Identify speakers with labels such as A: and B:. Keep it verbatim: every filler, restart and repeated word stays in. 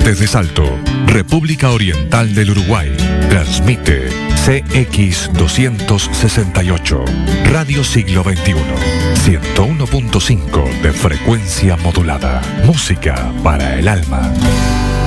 A: Desde Salto, República Oriental del Uruguay, transmite C X doscientos sesenta y ocho, Radio Siglo veintiuno, ciento uno punto cinco de frecuencia modulada. Música para el alma.